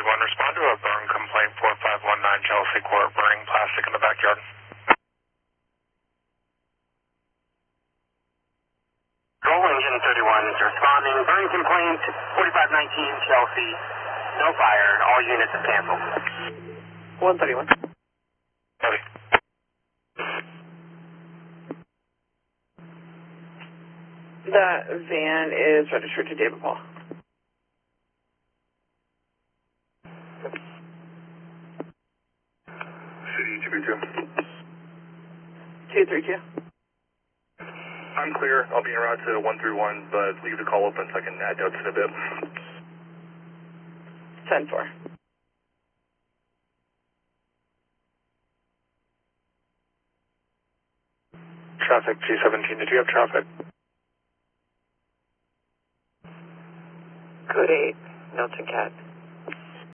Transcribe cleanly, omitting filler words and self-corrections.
respond to a burn complaint 4519 Chelsea Court, burning plastic in the backyard. Roll engine 31 is responding. Burn complaint 4519 Chelsea. No fire. All units have canceled. 131. Copy. That van is registered to David Paul. City 232. 232. I'm clear. I'll be en route to 131, but leave the call open so I can add notes in a bit. 10-4. Traffic G17, did you have traffic? Code 8, Nelson Cat.